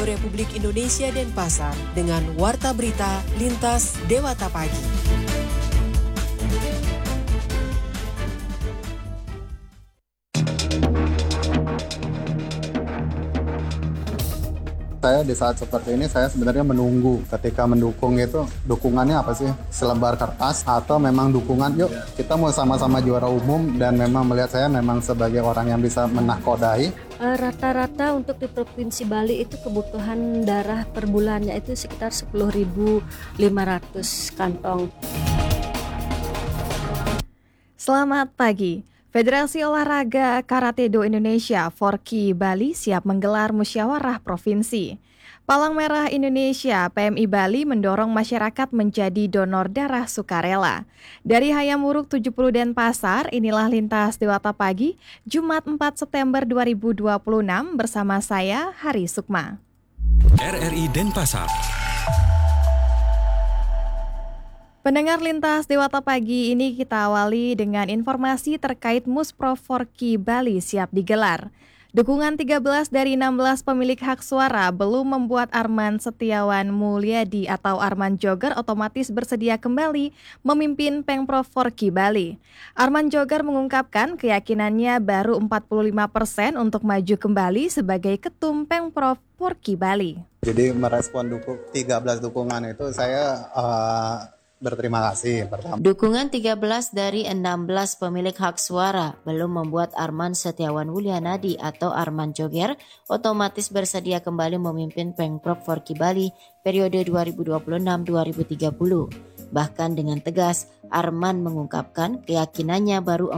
Republik Indonesia Denpasar dengan Warta Berita Lintas Dewata Pagi. Saya di saat seperti ini saya sebenarnya menunggu ketika mendukung itu dukungannya apa sih? Selembar kertas atau memang dukungan yuk kita mau sama-sama juara umum dan memang melihat saya memang sebagai orang yang bisa menahkodai. Rata-rata untuk di Provinsi Bali itu kebutuhan darah per bulannya itu sekitar 10.500 kantong. Selamat pagi. Federasi Olahraga Karate-Do Indonesia Forki Bali siap menggelar musyawarah provinsi. Palang Merah Indonesia PMI Bali mendorong masyarakat menjadi donor darah sukarela. Dari Hayam Wuruk 70 Denpasar, inilah Lintas Dewata Pagi, Jumat 4 September 2026 bersama saya, Hari Sukma. RRI Denpasar. Pendengar Lintas Dewata Pagi ini kita awali dengan informasi terkait Musprov Forki Bali siap digelar. Dukungan 13 dari 16 pemilik hak suara belum membuat Arman Setiawan Mulyadi atau Arman Joger otomatis bersedia kembali memimpin Pemprov Forki Bali. Arman Joger mengungkapkan keyakinannya baru 45% untuk maju kembali sebagai Ketum Pemprov Forki Bali. Jadi merespon 13 dukungan itu saya berterima kasih pertama. Dukungan 13 dari 16 pemilik hak suara belum membuat Arman Setiawan Wulianadi atau Arman Joger otomatis bersedia kembali memimpin Pemprov Forki Bali periode 2026-2030. Bahkan dengan tegas, Arman mengungkapkan keyakinannya baru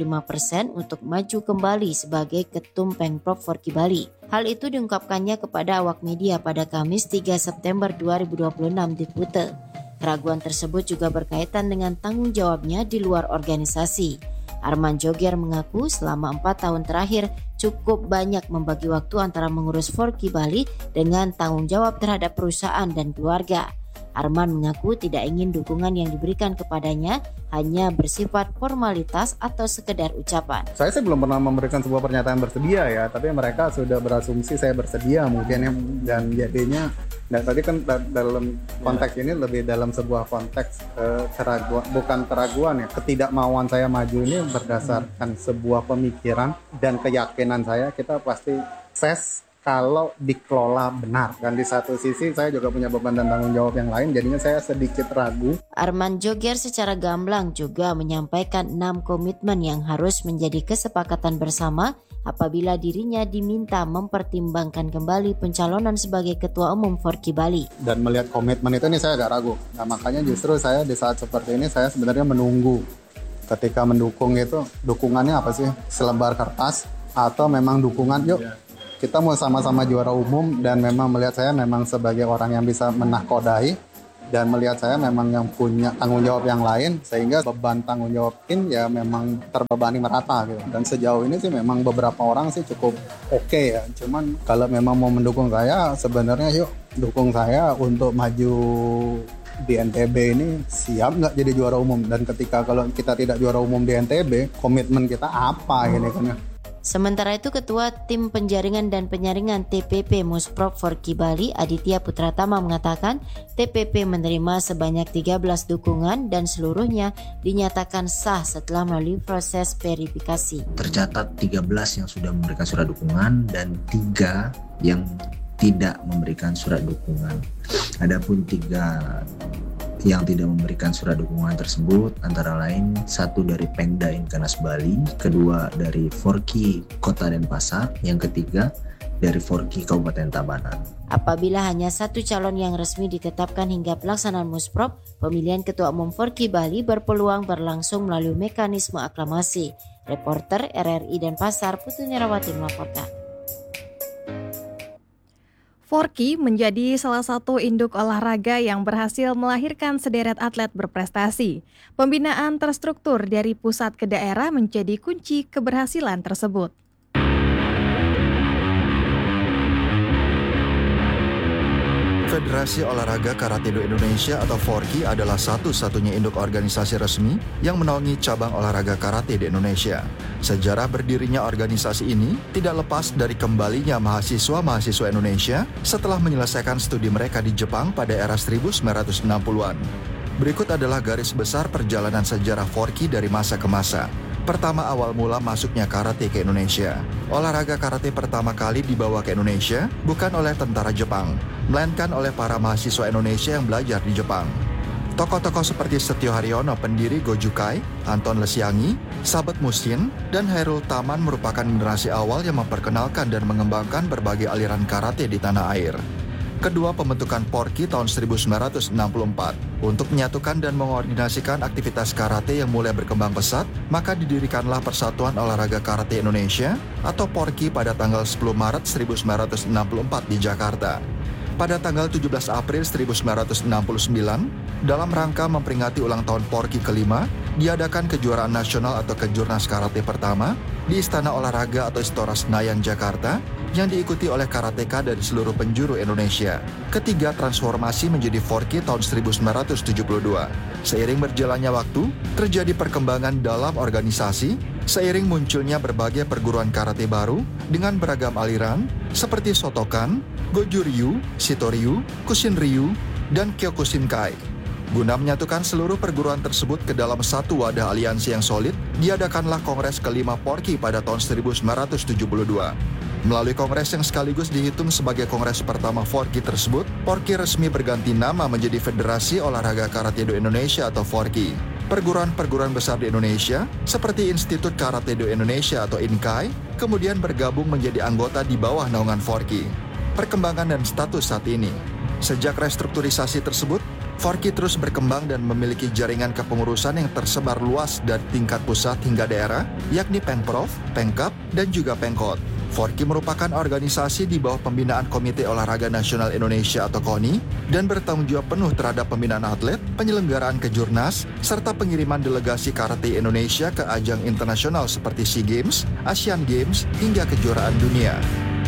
45% untuk maju kembali sebagai Ketum Pemprov Forki Bali. Hal itu diungkapkannya kepada awak media pada Kamis 3 September 2026 di Kuta. Keraguan tersebut juga berkaitan dengan tanggung jawabnya di luar organisasi. Arman Joger mengaku selama 4 tahun terakhir cukup banyak membagi waktu antara mengurus Forki Bali dengan tanggung jawab terhadap perusahaan dan keluarga. Arman mengaku tidak ingin dukungan yang diberikan kepadanya hanya bersifat formalitas atau sekedar ucapan. Saya sih belum pernah memberikan sebuah pernyataan bersedia ya, tapi mereka sudah berasumsi saya bersedia mungkin ya, dan jadinya tadi kan dalam konteks ini lebih dalam sebuah konteks keraguan, bukan keraguan ya, ketidakmauan saya maju ini berdasarkan sebuah pemikiran dan keyakinan saya kita pasti sukses kalau dikelola benar. Dan di satu sisi saya juga punya beban dan tanggung jawab yang lain, jadinya saya sedikit ragu. Arman Joger secara gamblang juga menyampaikan 6 komitmen yang harus menjadi kesepakatan bersama apabila dirinya diminta mempertimbangkan kembali pencalonan sebagai Ketua Umum Forki Bali. Dan melihat komitmen itu nih saya agak ragu. Nah makanya justru saya di saat seperti ini saya sebenarnya menunggu ketika mendukung itu dukungannya apa sih? Selembar kertas atau memang dukungan yuk kita mau sama-sama juara umum dan memang melihat saya memang sebagai orang yang bisa menahkodai dan melihat saya memang yang punya tanggung jawab yang lain sehingga beban tanggung jawab ini ya memang terbebani merata gitu. Dan sejauh ini sih memang beberapa orang sih cukup oke ya. Cuman kalau memang mau mendukung saya sebenarnya yuk dukung saya untuk maju di NTB ini siap nggak jadi juara umum, dan ketika kalau kita tidak juara umum di NTB komitmen kita apa ini kan ya. Sementara itu Ketua Tim Penjaringan dan Penyaringan TPP Musprov Forki Bali Aditya Putratama mengatakan TPP menerima sebanyak 13 dukungan dan seluruhnya dinyatakan sah setelah melalui proses verifikasi. Tercatat 13 yang sudah memberikan surat dukungan dan 3 yang tidak memberikan surat dukungan. Adapun 3 yang tidak memberikan surat dukungan tersebut antara lain 1 dari Pemda Inkanas Bali, kedua dari Forki Kota Denpasar, yang ketiga dari Forki Kabupaten Tabanan. Apabila hanya 1 calon yang resmi ditetapkan hingga pelaksanaan Musprov, pemilihan Ketua Umum Forki Bali berpeluang berlangsung melalui mekanisme aklamasi. Reporter RRI Denpasar Putu Nyarawati melaporkan. Forki menjadi salah satu induk olahraga yang berhasil melahirkan sederet atlet berprestasi. Pembinaan terstruktur dari pusat ke daerah menjadi kunci keberhasilan tersebut. Federasi Olahraga Karate-Do Indonesia atau FORKI adalah satu-satunya induk organisasi resmi yang menaungi cabang olahraga karate di Indonesia. Sejarah berdirinya organisasi ini tidak lepas dari kembalinya mahasiswa-mahasiswa Indonesia setelah menyelesaikan studi mereka di Jepang pada era 1960-an. Berikut adalah garis besar perjalanan sejarah FORKI dari masa ke masa. Pertama, awal mula masuknya karate ke Indonesia. Olahraga karate pertama kali dibawa ke Indonesia bukan oleh tentara Jepang, melainkan oleh para mahasiswa Indonesia yang belajar di Jepang. Tokoh-tokoh seperti Setio Haryono, pendiri Gojukai, Anton Lesiangi, Sabet Musin, dan Hairul Taman merupakan generasi awal yang memperkenalkan dan mengembangkan berbagai aliran karate di tanah air. Kedua, pembentukan FORKI tahun 1964 untuk menyatukan dan mengkoordinasikan aktivitas karate yang mulai berkembang pesat, maka didirikanlah Persatuan Olahraga Karate Indonesia atau FORKI pada tanggal 10 Maret 1964 di Jakarta. Pada tanggal 17 April 1969, dalam rangka memperingati ulang tahun FORKI kelima, diadakan kejuaraan nasional atau kejurnas karate pertama di Istana Olahraga atau Istora Senayan, Jakarta, yang diikuti oleh karateka dari seluruh penjuru Indonesia. Ketiga, transformasi menjadi FORKI tahun 1972. Seiring berjalannya waktu, terjadi perkembangan dalam organisasi, seiring munculnya berbagai perguruan karate baru dengan beragam aliran seperti Shotokan, Goju-Ryu, Shito-Ryu, Kushin-Ryu, dan Kyokushinkai. Guna menyatukan seluruh perguruan tersebut ke dalam satu wadah aliansi yang solid, diadakanlah Kongres kelima FORKI pada tahun 1972. Melalui kongres yang sekaligus dihitung sebagai kongres pertama FORKI tersebut, FORKI resmi berganti nama menjadi Federasi Olahraga Karate-Do Indonesia atau FORKI. Perguruan-perguruan besar di Indonesia, seperti Institut Karate-Do Indonesia atau INKAI, kemudian bergabung menjadi anggota di bawah naungan FORKI. Perkembangan dan status saat ini. Sejak restrukturisasi tersebut, FORKI terus berkembang dan memiliki jaringan kepengurusan yang tersebar luas dari tingkat pusat hingga daerah, yakni Pengprov, Pengkap, dan juga Pengkot. FORKI merupakan organisasi di bawah pembinaan Komite Olahraga Nasional Indonesia atau KONI dan bertanggung jawab penuh terhadap pembinaan atlet, penyelenggaraan kejurnas, serta pengiriman delegasi karate Indonesia ke ajang internasional seperti SEA Games, Asian Games, hingga kejuaraan dunia.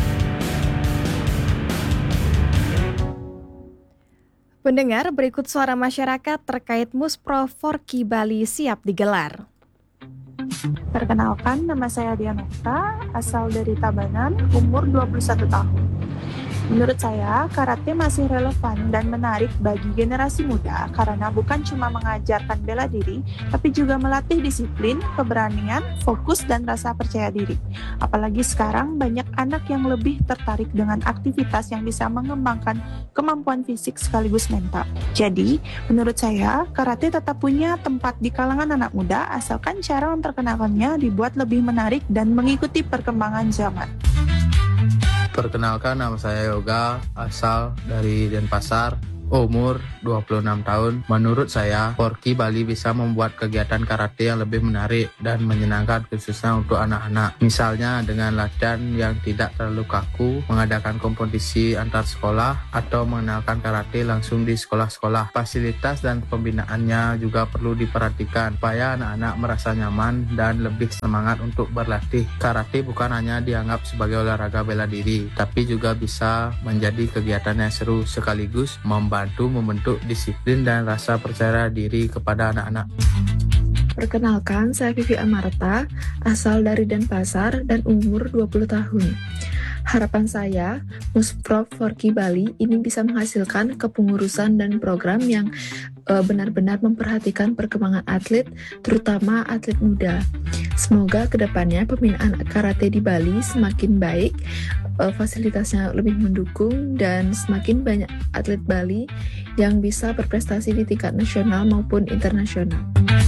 Pendengar, berikut suara masyarakat terkait Musprov FORKI Bali siap digelar. Perkenalkan, nama saya Dianokta, asal dari Tabanan, umur 21 tahun. Menurut saya, karate masih relevan dan menarik bagi generasi muda karena bukan cuma mengajarkan bela diri, tapi juga melatih disiplin, keberanian, fokus, dan rasa percaya diri. Apalagi sekarang banyak anak yang lebih tertarik dengan aktivitas yang bisa mengembangkan kemampuan fisik sekaligus mental. Jadi, menurut saya, karate tetap punya tempat di kalangan anak muda asalkan cara memperkenalkannya dibuat lebih menarik dan mengikuti perkembangan zaman. Perkenalkan, nama saya Yoga, asal dari Denpasar, umur 26 tahun. Menurut saya, FORKI Bali bisa membuat kegiatan karate yang lebih menarik dan menyenangkan khususnya untuk anak-anak. Misalnya dengan latihan yang tidak terlalu kaku, mengadakan kompetisi antar sekolah, atau mengenalkan karate langsung di sekolah-sekolah. Fasilitas dan pembinaannya juga perlu diperhatikan supaya anak-anak merasa nyaman dan lebih semangat untuk berlatih. Karate bukan hanya dianggap sebagai olahraga bela diri, tapi juga bisa menjadi kegiatan yang seru sekaligus membantu membentuk disiplin dan rasa percaya diri kepada anak-anak. Perkenalkan, saya Vivi Amarta, asal dari Denpasar dan umur 20 tahun. Harapan saya, Musprov FORKI Bali ini bisa menghasilkan kepengurusan dan program yang benar-benar memperhatikan perkembangan atlet, terutama atlet muda. Semoga kedepannya pembinaan karate di Bali semakin baik, fasilitasnya lebih mendukung, dan semakin banyak atlet Bali yang bisa berprestasi di tingkat nasional maupun internasional.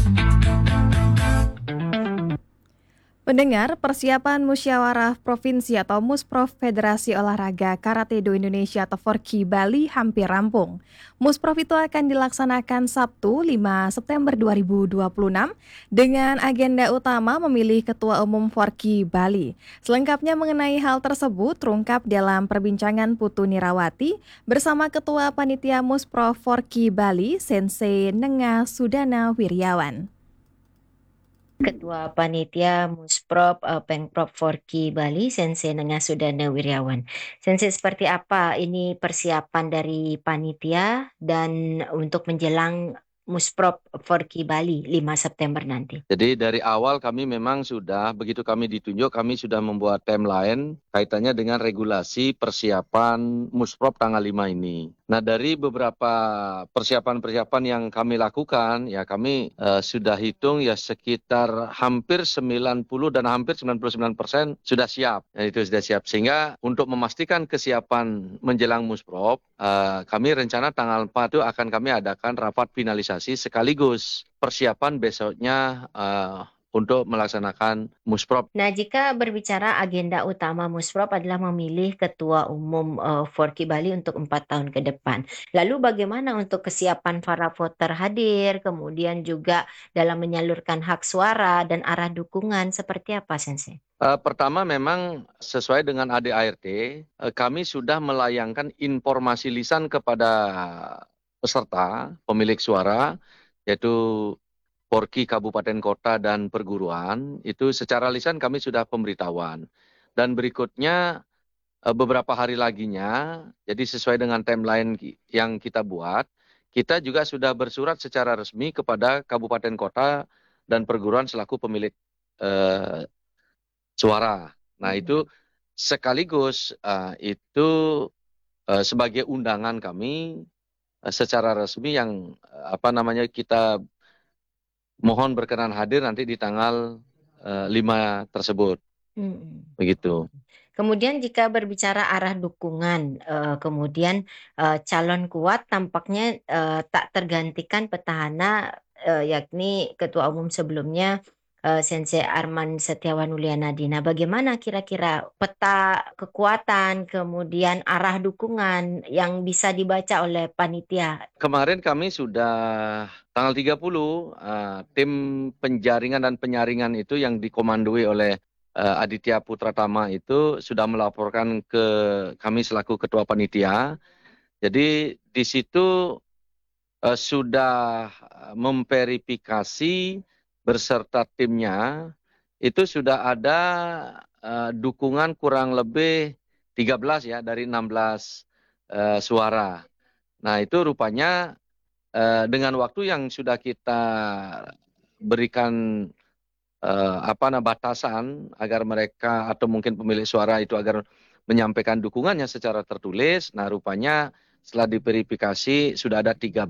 Pendengar, persiapan Musyawarah Provinsi atau Musprov Federasi Olahraga Karate-Do Indonesia atau FORKI Bali hampir rampung. Musprov itu akan dilaksanakan Sabtu 5 September 2026 dengan agenda utama memilih Ketua Umum FORKI Bali. Selengkapnya mengenai hal tersebut terungkap dalam perbincangan Putu Nirawati bersama Ketua Panitia Musprov FORKI Bali, Sensei Nenga Sudana Wiryawan. Ketua Panitia Musprop Pengprov Forki Bali, Sensei Nengah Sudana Wiryawan. Sensei, seperti apa ini persiapan dari panitia dan untuk menjelang Musprop Forki Bali 5 September nanti? Jadi dari awal kami memang sudah, begitu kami ditunjuk, kami sudah membuat timeline kaitannya dengan regulasi persiapan Musprop tanggal 5 ini. Nah, dari beberapa persiapan-persiapan yang kami lakukan, ya kami sudah hitung ya sekitar hampir 90 dan hampir 99% sudah siap. Ya, itu sudah siap. Sehingga untuk memastikan kesiapan menjelang Musprop, kami rencana tanggal 4 itu akan kami adakan rapat finalisasi sekaligus persiapan besoknya untuk melaksanakan Musprop. Nah, jika berbicara agenda utama Musprop adalah memilih Ketua Umum Forki Bali untuk 4 tahun ke depan. Lalu bagaimana untuk kesiapan para voter hadir, kemudian juga dalam menyalurkan hak suara dan arah dukungan, seperti apa, Sensei? Pertama memang sesuai dengan ADART, kami sudah melayangkan informasi lisan kepada peserta, pemilik suara, yaitu Porki Kabupaten Kota dan Perguruan, itu secara lisan kami sudah pemberitahuan. Dan berikutnya beberapa hari laginya, jadi sesuai dengan timeline yang kita buat, kita juga sudah bersurat secara resmi kepada Kabupaten Kota dan Perguruan selaku pemilik suara. Nah itu sekaligus itu sebagai undangan kami secara resmi yang kita mohon berkenan hadir nanti di tanggal 5 tersebut. Begitu. Kemudian jika berbicara arah dukungan, kemudian calon kuat tampaknya tak tergantikan petahana, yakni Ketua Umum sebelumnya Sensei Arman Setiawan Ulyanadina. Bagaimana kira-kira peta kekuatan, kemudian arah dukungan yang bisa dibaca oleh panitia? Kemarin kami sudah tanggal 30, tim penjaringan dan penyaringan itu yang dikomandoi oleh Aditya Putratama itu sudah melaporkan ke kami selaku ketua panitia. Jadi di situ sudah memverifikasi beserta timnya, itu sudah ada dukungan kurang lebih 13 ya dari 16 suara. Nah itu rupanya dengan waktu yang sudah kita berikan batasan agar mereka atau mungkin pemilik suara itu agar menyampaikan dukungannya secara tertulis. Nah rupanya setelah diverifikasi sudah ada 13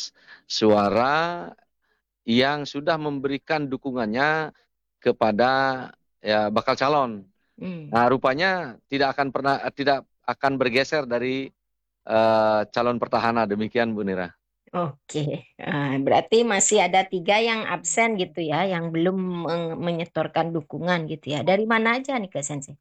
suara yang sudah memberikan dukungannya kepada bakal calon. Nah rupanya tidak akan bergeser dari calon petahana, demikian Bu Nira. Oke, berarti masih ada 3 yang absen gitu ya, yang belum menyetorkan dukungan gitu ya. Dari mana aja nih Kak Sensei?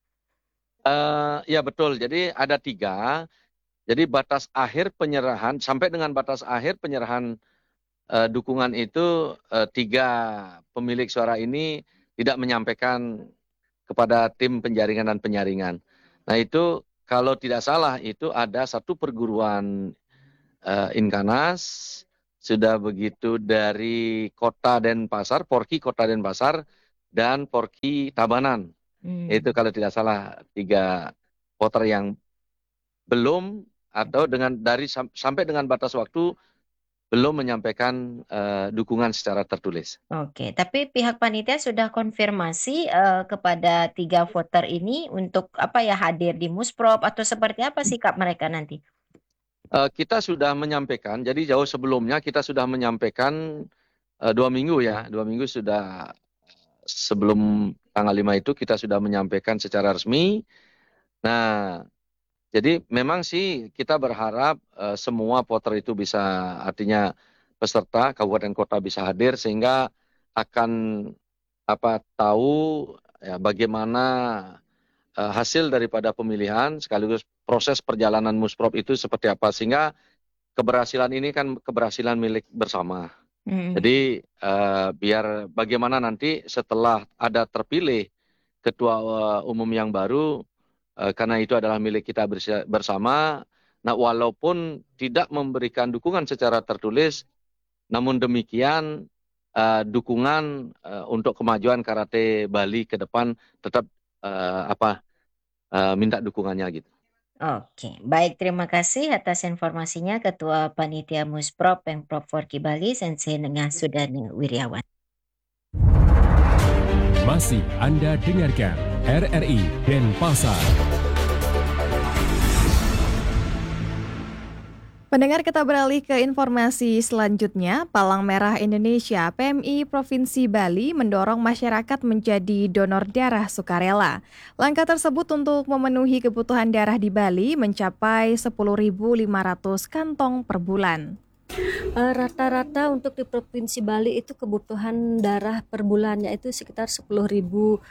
Ya betul, jadi ada 3. Jadi batas akhir penyerahan, sampai dengan batas akhir penyerahan dukungan itu 3 pemilik suara ini tidak menyampaikan kepada tim penjaringan dan penyaringan. Nah itu kalau tidak salah itu ada 1 perguruan Inkanas, sudah begitu dari Kota Denpasar, Porki Kota Denpasar, dan Porki Tabanan. Itu kalau tidak salah 3 voter yang belum atau sampai dengan batas waktu belum menyampaikan dukungan secara tertulis. Oke, tapi pihak panitia sudah konfirmasi kepada 3 voter ini untuk hadir di Musprop atau seperti apa sikap mereka nanti? Kita sudah menyampaikan, jadi jauh sebelumnya kita sudah menyampaikan 2 minggu ya, 2 minggu sudah sebelum tanggal 5 itu kita sudah menyampaikan secara resmi. Nah, jadi memang sih kita berharap semua voter itu bisa, artinya peserta kabupaten kota bisa hadir sehingga akan tahu ya bagaimana hasil daripada pemilihan sekaligus proses perjalanan Musprop itu seperti apa, sehingga keberhasilan ini kan keberhasilan milik bersama. Jadi biar bagaimana nanti setelah ada terpilih ketua umum yang baru, karena itu adalah milik kita bersama. Nah walaupun tidak memberikan dukungan secara tertulis, namun demikian dukungan untuk kemajuan karate Bali ke depan tetap minta dukungannya gitu. Oke, baik, terima kasih atas informasinya Ketua Panitia Musprov Pemprov Forky Bali Sensei Nengah Sudana Wiryawan. Masih Anda dengarkan RRI Denpasar. Pendengar, kita beralih ke informasi selanjutnya. Palang Merah Indonesia PMI Provinsi Bali mendorong masyarakat menjadi donor darah sukarela. Langkah tersebut untuk memenuhi kebutuhan darah di Bali mencapai 10.500 kantong per bulan. Rata-rata untuk di Provinsi Bali itu kebutuhan darah per bulannya itu sekitar 10.500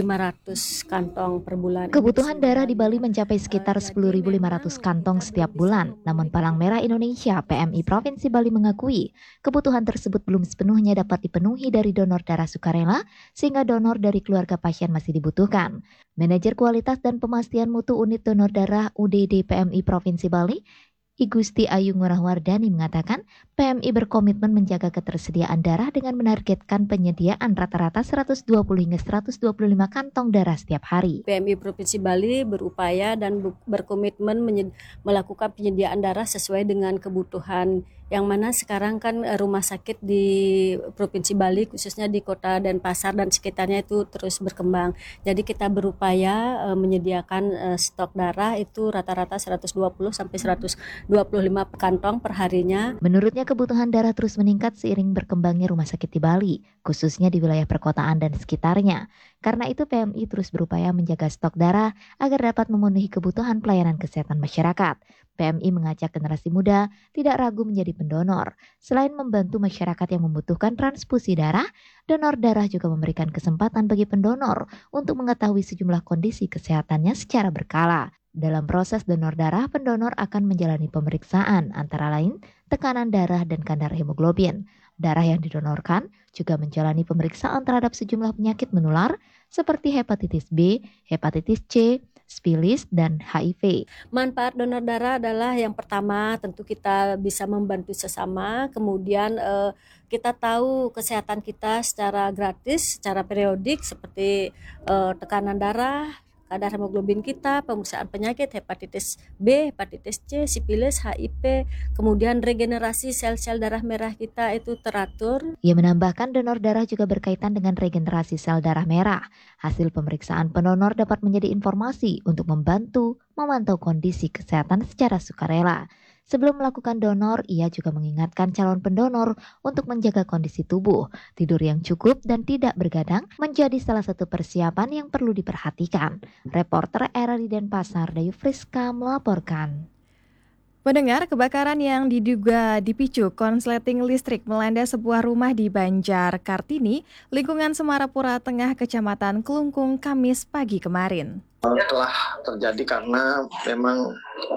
kantong per bulan. Kebutuhan darah di Bali mencapai sekitar 10.500 kantong setiap bulan. Namun Palang Merah Indonesia PMI Provinsi Bali mengakui kebutuhan tersebut belum sepenuhnya dapat dipenuhi dari donor darah sukarela, sehingga donor dari keluarga pasien masih dibutuhkan. Manajer Kualitas dan Pemastian Mutu Unit Donor Darah UDD PMI Provinsi Bali, I Gusti Ayu Ngurahwardani mengatakan PMI berkomitmen menjaga ketersediaan darah dengan menargetkan penyediaan rata-rata 120 hingga 125 kantong darah setiap hari. PMI Provinsi Bali berupaya dan berkomitmen melakukan penyediaan darah sesuai dengan kebutuhan, yang mana sekarang kan rumah sakit di Provinsi Bali khususnya di Kota Denpasar dan sekitarnya itu terus berkembang. Jadi kita berupaya menyediakan stok darah itu rata-rata 120 sampai 125 kantong per harinya. Menurutnya kebutuhan darah terus meningkat seiring berkembangnya rumah sakit di Bali, khususnya di wilayah perkotaan dan sekitarnya. Karena itu PMI terus berupaya menjaga stok darah agar dapat memenuhi kebutuhan pelayanan kesehatan masyarakat. PMI mengajak generasi muda tidak ragu menjadi pendonor. Selain membantu masyarakat yang membutuhkan transfusi darah, donor darah juga memberikan kesempatan bagi pendonor untuk mengetahui sejumlah kondisi kesehatannya secara berkala. Dalam proses donor darah, pendonor akan menjalani pemeriksaan antara lain tekanan darah dan kadar hemoglobin. Darah yang didonorkan juga menjalani pemeriksaan terhadap sejumlah penyakit menular seperti hepatitis B, hepatitis C, spilis, dan HIV. Manfaat donor darah adalah yang pertama tentu kita bisa membantu sesama, kemudian kita tahu kesehatan kita secara gratis, secara periodik seperti tekanan darah, kadar hemoglobin kita, pemeriksaan penyakit hepatitis B, hepatitis C, sipilis, HIV, kemudian regenerasi sel-sel darah merah kita itu teratur. Ia menambahkan donor darah juga berkaitan dengan regenerasi sel darah merah. Hasil pemeriksaan pendonor dapat menjadi informasi untuk membantu memantau kondisi kesehatan secara sukarela. Sebelum melakukan donor, ia juga mengingatkan calon pendonor untuk menjaga kondisi tubuh, tidur yang cukup dan tidak bergadang menjadi salah satu persiapan yang perlu diperhatikan. Reporter RRI Denpasar, Dayu Friska melaporkan. Pendengar, kebakaran yang diduga dipicu konsleting listrik melanda sebuah rumah di Banjar Kartini, lingkungan Semarapura Tengah, Kecamatan Kelungkung, Kamis pagi kemarin. Telah terjadi karena memang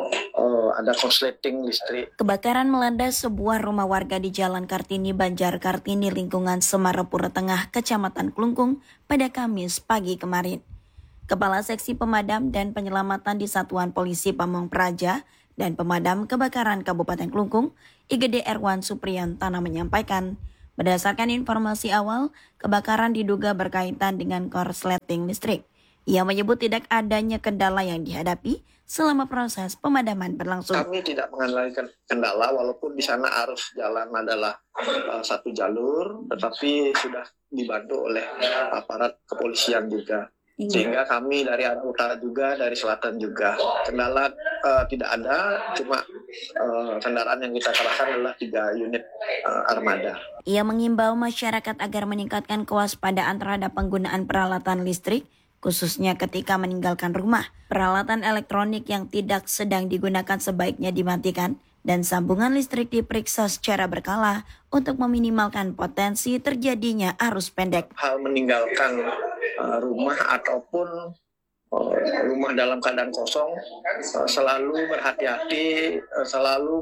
ada konsleting listrik. Kebakaran melanda sebuah rumah warga di Jalan Kartini, Banjar Kartini, lingkungan Semarapura Tengah, Kecamatan Kelungkung pada Kamis pagi kemarin. Kepala Seksi Pemadam dan Penyelamatan di Satuan Polisi Pamong Praja dan Pemadam Kebakaran Kabupaten Kelungkung, IGD Erwan Supriyantana menyampaikan, berdasarkan informasi awal, kebakaran diduga berkaitan dengan korsleting listrik. Ia menyebut tidak adanya kendala yang dihadapi selama proses pemadaman berlangsung. Kami tidak mengalami kendala walaupun di sana arus jalan adalah satu jalur, tetapi sudah dibantu oleh aparat kepolisian juga. Sehingga kami dari arah utara juga, dari selatan juga. Kendala tidak ada, cuma kendaraan yang kita kerahkan adalah 3 unit armada. Ia mengimbau masyarakat agar meningkatkan kewaspadaan terhadap penggunaan peralatan listrik, khususnya ketika meninggalkan rumah. Peralatan elektronik yang tidak sedang digunakan sebaiknya dimatikan dan sambungan listrik diperiksa secara berkala untuk meminimalkan potensi terjadinya arus pendek. Hal meninggalkan rumah ataupun rumah dalam keadaan kosong, selalu berhati-hati, selalu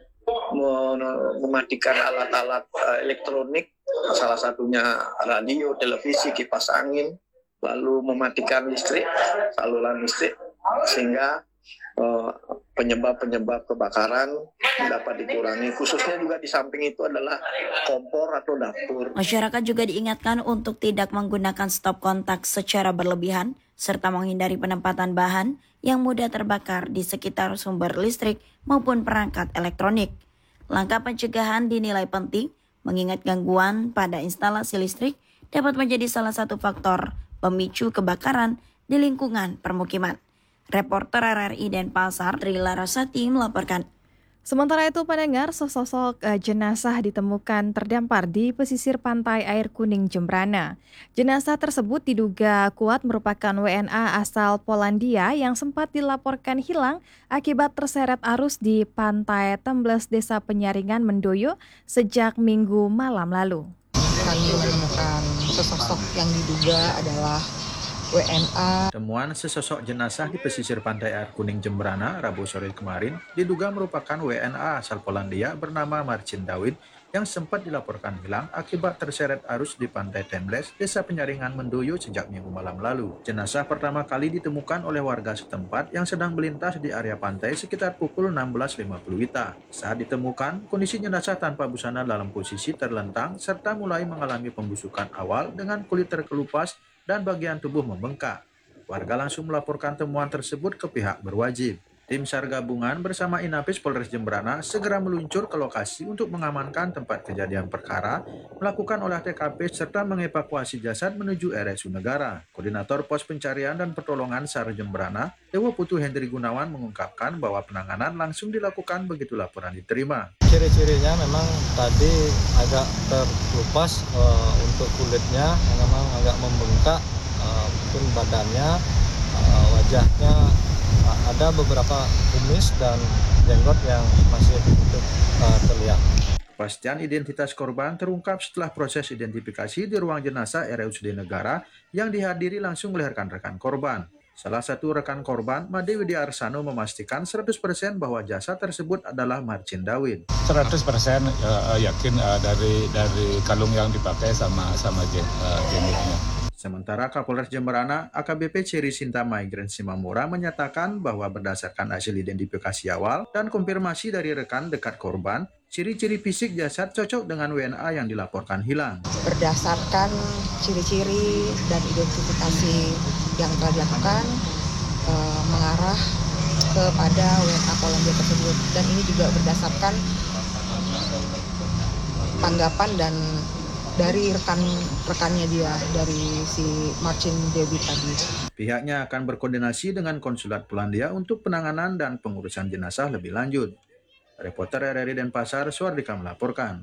mematikan alat-alat elektronik, salah satunya radio, televisi, kipas angin, lalu mematikan listrik, saluran listrik, sehingga penyebab-penyebab kebakaran dapat dikurangi. Khususnya juga di samping itu adalah kompor atau dapur. Masyarakat juga diingatkan untuk tidak menggunakan stop kontak secara berlebihan serta menghindari penempatan bahan yang mudah terbakar di sekitar sumber listrik maupun perangkat elektronik. Langkah pencegahan dinilai penting mengingat gangguan pada instalasi listrik dapat menjadi salah satu faktor pemicu kebakaran di lingkungan permukiman. Reporter RRI Denpasar, Tri Larasati melaporkan. Sementara itu pendengar, sesosok jenazah ditemukan terdampar di pesisir pantai Air Kuning Jembrana. Jenazah tersebut diduga kuat merupakan WNA asal Polandia yang sempat dilaporkan hilang akibat terseret arus di pantai Tembles, Desa Penyaringan, Mendoyo sejak Minggu malam lalu. Kami menemukan sesosok yang diduga adalah WNA. Temuan sesosok jenazah di pesisir pantai Air Kuning Jembrana Rabu sore kemarin diduga merupakan WNA asal Polandia bernama Marcin Dawid yang sempat dilaporkan hilang akibat terseret arus di pantai Tembles, Desa Penyaringan, Mendoyo sejak Minggu malam lalu. Jenazah pertama kali ditemukan oleh warga setempat yang sedang melintas di area pantai sekitar pukul 16.50 WITA. Saat ditemukan, kondisi jenazah tanpa busana dalam posisi terlentang serta mulai mengalami pembusukan awal dengan kulit terkelupas dan bagian tubuh membengkak. Warga langsung melaporkan temuan tersebut ke pihak berwajib. Tim SAR gabungan bersama Inapis Polres Jembrana segera meluncur ke lokasi untuk mengamankan tempat kejadian perkara, melakukan olah TKP serta mengevakuasi jasad menuju RSU Negara. Koordinator Pos Pencarian dan Pertolongan SAR Jembrana, Dewa Putu Hendri Gunawan mengungkapkan bahwa penanganan langsung dilakukan begitu laporan diterima. Ciri-cirinya memang tadi agak terkelupas untuk kulitnya, memang agak membengkak, mungkin badannya, wajahnya ada beberapa kumis dan jenggot yang masih terlihat. Kepastian identitas korban terungkap setelah proses identifikasi di ruang jenazah RSUD Negara yang dihadiri langsung oleh rekan-rekan korban. Salah satu rekan korban, Made Widya Arsano, memastikan 100% bahwa jasad tersebut adalah Marcin Dawid. 100% yakin dari kalung yang dipakai sama jenisnya. Sementara Kapolres Jembrana AKBP Ceri Sinta Maigren Simamura menyatakan bahwa berdasarkan hasil identifikasi awal dan konfirmasi dari rekan dekat korban, ciri-ciri fisik jasad cocok dengan WNA yang dilaporkan hilang. Berdasarkan ciri-ciri dan identifikasi yang telah dilakukan mengarah kepada WNA Polandia tersebut, dan ini juga berdasarkan tanggapan dan dari rekan-rekannya dia, dari si Marcin Dawid tadi. Pihaknya akan berkoordinasi dengan konsulat Polandia untuk penanganan dan pengurusan jenazah lebih lanjut. Reporter RRI Denpasar, Suardika melaporkan.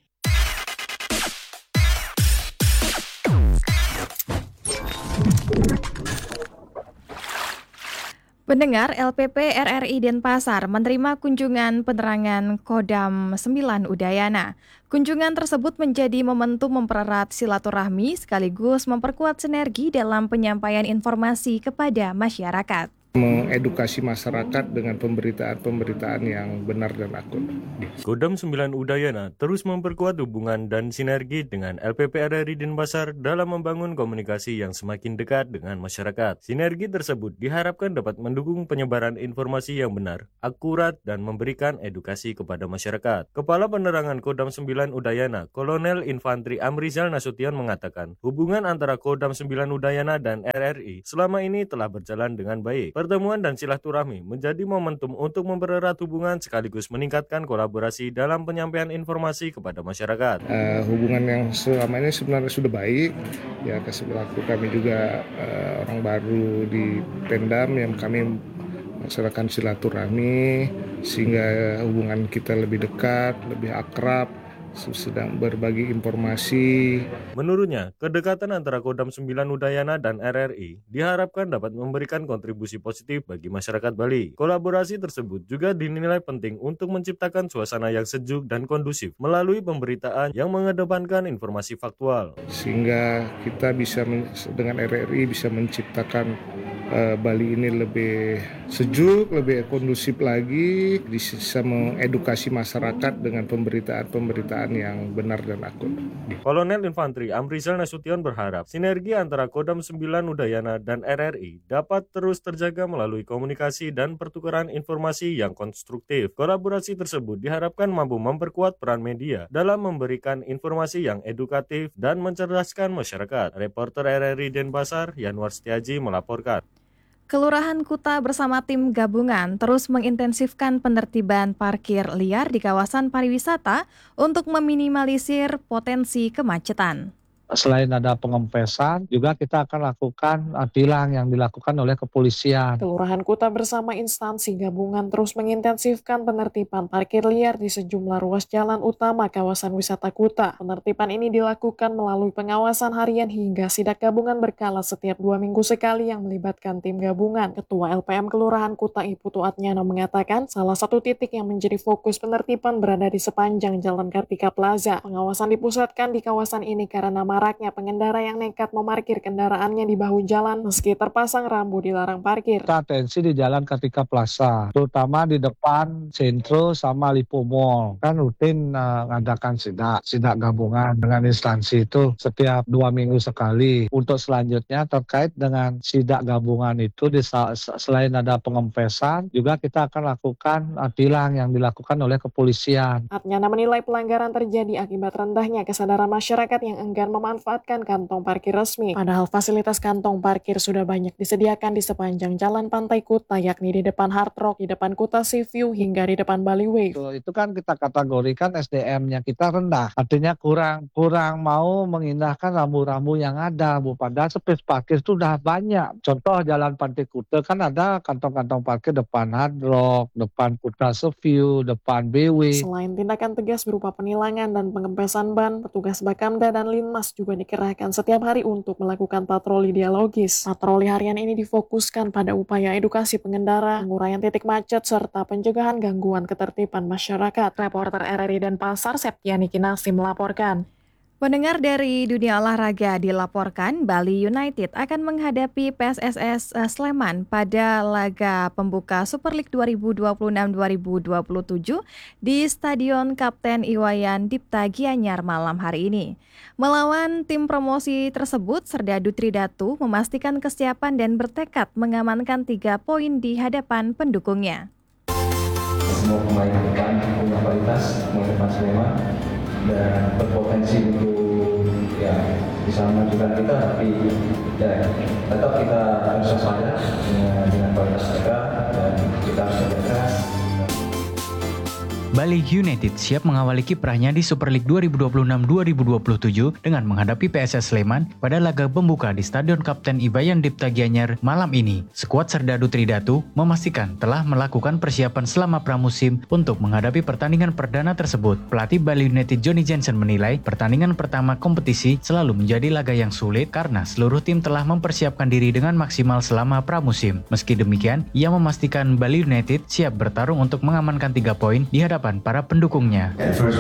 Pendengar, LPP RRI Denpasar menerima kunjungan penerangan Kodam 9 Udayana. Kunjungan tersebut menjadi momentum mempererat silaturahmi sekaligus memperkuat sinergi dalam penyampaian informasi kepada masyarakat. Mengedukasi masyarakat dengan pemberitaan-pemberitaan yang benar dan akut. Kodam 9 Udayana terus memperkuat hubungan dan sinergi dengan LPP RRI Denpasar dalam membangun komunikasi yang semakin dekat dengan masyarakat. Sinergi tersebut diharapkan dapat mendukung penyebaran informasi yang benar, akurat, dan memberikan edukasi kepada masyarakat. Kepala Penerangan Kodam 9 Udayana, Kolonel Infantri Amrizal Nasution mengatakan, hubungan antara Kodam 9 Udayana dan RRI selama ini telah berjalan dengan baik. Pertemuan dan silaturahmi menjadi momentum untuk mempererat hubungan sekaligus meningkatkan kolaborasi dalam penyampaian informasi kepada masyarakat. Hubungan yang selama ini sebenarnya sudah baik, ya selaku kami juga orang baru di Pemdam yang kami melaksanakan silaturahmi sehingga hubungan kita lebih dekat, lebih akrab, sedang berbagi informasi. Menurutnya, kedekatan antara Kodam 9 Udayana dan RRI diharapkan dapat memberikan kontribusi positif bagi masyarakat Bali. Kolaborasi tersebut juga dinilai penting untuk menciptakan suasana yang sejuk dan kondusif melalui pemberitaan yang mengedepankan informasi faktual. Sehingga kita bisa dengan RRI bisa menciptakan Bali ini lebih sejuk, lebih kondusif lagi, bisa mengedukasi masyarakat dengan pemberitaan-pemberitaan pemeriksaan yang benar dan akut. Kolonel Infantri Amrizal Nasution berharap sinergi antara Kodam 9 Udayana dan RRI dapat terus terjaga melalui komunikasi dan pertukaran informasi yang konstruktif. Kolaborasi tersebut diharapkan mampu memperkuat peran media dalam memberikan informasi yang edukatif dan mencerdaskan masyarakat. Reporter RRI Denpasar, Yanwar Setiaji melaporkan. Kelurahan Kuta bersama tim gabungan terus mengintensifkan penertiban parkir liar di kawasan pariwisata untuk meminimalisir potensi kemacetan. Selain ada pengempesan, juga kita akan lakukan tilang yang dilakukan oleh kepolisian. Kelurahan Kuta bersama instansi gabungan terus mengintensifkan penertiban parkir liar di sejumlah ruas jalan utama kawasan wisata Kuta. Penertiban ini dilakukan melalui pengawasan harian hingga sidak gabungan berkala setiap 2 minggu sekali yang melibatkan tim gabungan. Ketua LPM Kelurahan Kuta Iputu Atnyano mengatakan salah satu titik yang menjadi fokus penertiban berada di sepanjang Jalan Kartika Plaza. Pengawasan dipusatkan di kawasan ini karena maraknya pengendara yang nekat memarkir kendaraannya di bahu jalan meski terpasang rambu dilarang parkir. Kita atensi di Jalan Kartika Plaza, terutama di depan Sentro sama Lipo Mall. Kan rutin ngadakan sidak gabungan dengan instansi itu setiap 2 minggu sekali. Untuk selanjutnya terkait dengan sidak gabungan itu, selain ada pengempesan, juga kita akan lakukan tilang yang dilakukan oleh kepolisian. Atnyana menilai pelanggaran terjadi akibat rendahnya kesadaran masyarakat yang enggan memanfaatkan kantong parkir resmi. Padahal fasilitas kantong parkir sudah banyak disediakan di sepanjang jalan Pantai Kuta, yakni di depan Hard Rock, di depan Kuta Sea View, hingga di depan Bali Wave. Itu kan kita kategorikan SDM-nya kita rendah. Artinya kurang mau mengindahkan rambu-rambu yang ada, Bu. Padahal space parkir itu sudah banyak. Contoh jalan Pantai Kuta kan ada kantong-kantong parkir depan Hard Rock, depan Kuta Sea View, depan BW. Selain tindakan tegas berupa penilangan dan pengempesan ban, petugas Bakamda dan Linmas juga dikerahkan setiap hari untuk melakukan patroli dialogis. Patroli harian ini difokuskan pada upaya edukasi pengendara, penguraian titik macet, serta pencegahan gangguan ketertiban masyarakat. Reporter RRI Denpasar, Septiani Kinasi melaporkan. Pendengar dari dunia olahraga dilaporkan Bali United akan menghadapi PSSS Sleman pada laga pembuka Super League 2026-2027 di Stadion Kapten Iwayan Dipta Gianyar malam hari ini. Melawan tim promosi tersebut, Serdadu Tridatu memastikan kesiapan dan bertekad mengamankan 3 poin di hadapan pendukungnya. Semua pemain depan punya kualitas, pemain depan Sleman, dan berpotensi untuk bisa menunjukkan kita, tapi tetap kita harus waspada dengan kualitas mereka dan kita harus bekerja. Bali United siap mengawali kiprahnya di Super League 2026-2027 dengan menghadapi PSS Sleman pada laga pembuka di Stadion Kapten Iwayan Dipta Gianyar malam ini. Skuad Serdadu Tridatu memastikan telah melakukan persiapan selama pramusim untuk menghadapi pertandingan perdana tersebut. Pelatih Bali United Johnny Jensen menilai pertandingan pertama kompetisi selalu menjadi laga yang sulit karena seluruh tim telah mempersiapkan diri dengan maksimal selama pramusim. Meski demikian, ia memastikan Bali United siap bertarung untuk mengamankan 3 poin di hadapan para pendukungnya.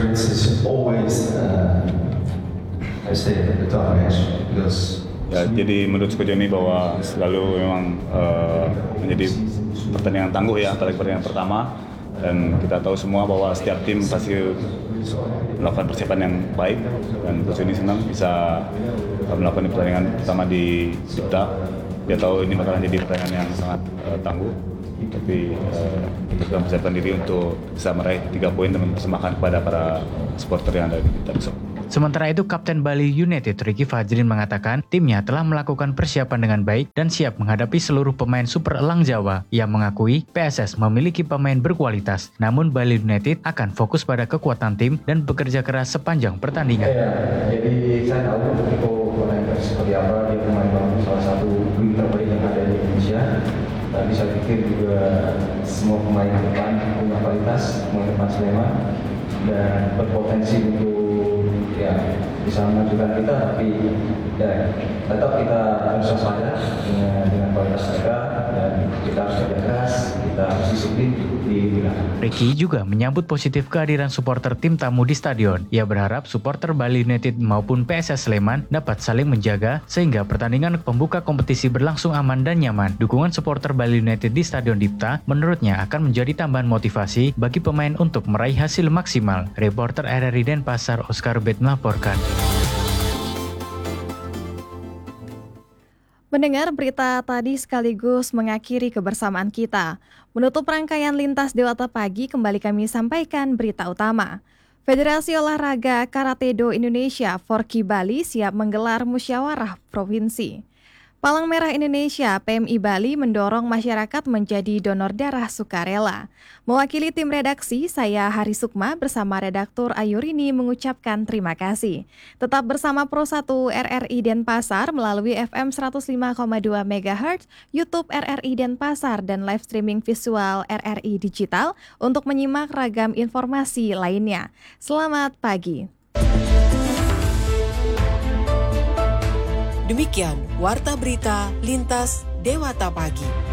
Ya, jadi menurut Coach Johnny bahwa selalu memang menjadi pertandingan tangguh ya, apalagi pertandingan pertama, dan kita tahu semua bahwa setiap tim pasti melakukan persiapan yang baik, dan Coach Johnny senang bisa melakukan pertandingan pertama di Dipta. Dia tahu ini bakalan jadi pertandingan yang sangat tangguh, tapi kita sudah mempersiapkan diri untuk bisa meraih 3 poin dan mempersembahkan kepada para supporter yang ada di kita besok. Sementara itu, Kapten Bali United Ricky Fajrin mengatakan timnya telah melakukan persiapan dengan baik dan siap menghadapi seluruh pemain Super Elang Jawa. Ia mengakui PSS memiliki pemain berkualitas, namun Bali United akan fokus pada kekuatan tim dan bekerja keras sepanjang pertandingan. Jadi saya tahu Rico seperti apa, dia pemain salah satu big terbaik yang ada di Indonesia. Tapi saya pikir juga semua pemain depan punya kualitas, pemain depan Sleman, dan berpotensi untuk ya bisa mengajukan kita, tapi ya tetap kita harus waspada dengan kualitas harga dan kita harus kerja keras, kita harus disiplin di wilayah. Ricky juga menyambut positif kehadiran supporter tim tamu di stadion. Ia berharap supporter Bali United maupun PSS Sleman dapat saling menjaga sehingga pertandingan pembuka kompetisi berlangsung aman dan nyaman. Dukungan supporter Bali United di Stadion Dipta menurutnya akan menjadi tambahan motivasi bagi pemain untuk meraih hasil maksimal. Reporter RRI Denpasar Oscar Bet melaporkan. Mendengar berita tadi sekaligus mengakhiri kebersamaan kita. Menutup rangkaian Lintas Dewata Pagi, kembali kami sampaikan berita utama. Federasi Olahraga Karate-Do Indonesia Forki Bali siap menggelar musyawarah provinsi. Palang Merah Indonesia PMI Bali mendorong masyarakat menjadi donor darah sukarela. Mewakili tim redaksi, saya Hari Sukma bersama redaktur Ayurini mengucapkan terima kasih. Tetap bersama Pro 1 RRI Denpasar melalui FM 105,2 MHz, YouTube RRI Denpasar dan live streaming visual RRI Digital untuk menyimak ragam informasi lainnya. Selamat pagi. Demikian Warta Berita Lintas Dewata Pagi.